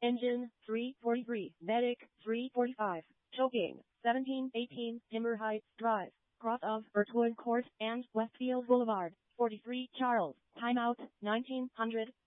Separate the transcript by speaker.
Speaker 1: Engine 343, Medic 345, Choking 1718, Timber Heights Drive, cross of Birchwood Court and Westfield Boulevard, 43 Charles, timeout 1900.